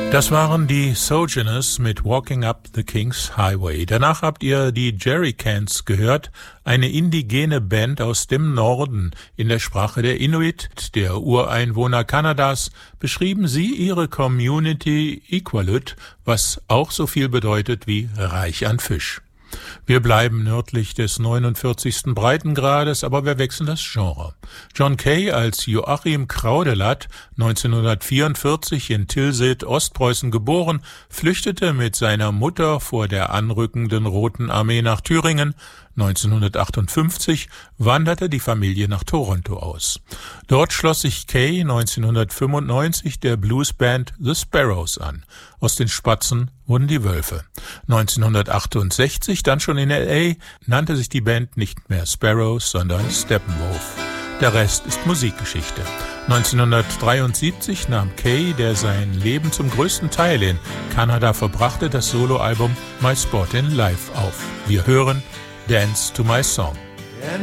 Das waren die Sojourners mit Walking Up the King's Highway. Danach habt ihr die Jerrycans gehört, eine indigene Band aus dem Norden. In der Sprache der Inuit, der Ureinwohner Kanadas, beschrieben sie ihre Community Iqaluit, was auch so viel bedeutet wie reich an Fisch. Wir bleiben nördlich des 49. Breitengrades, aber wir wechseln das Genre. John Kay als Joachim Kraudelat, 1944 in Tilsit, Ostpreußen geboren, flüchtete mit seiner Mutter vor der anrückenden Roten Armee nach Thüringen. 1958 wanderte die Familie nach Toronto aus. Dort schloss sich Kay 1995 der Bluesband The Sparrows an. Aus den Spatzen wurden die Wölfe. 1968, dann schon in L.A., nannte sich die Band nicht mehr Sparrows, sondern Steppenwolf. Der Rest ist Musikgeschichte. 1973 nahm Kay, der sein Leben zum größten Teil in Kanada verbrachte, das Soloalbum My Spot in Life auf. Wir hören Dance to My Song.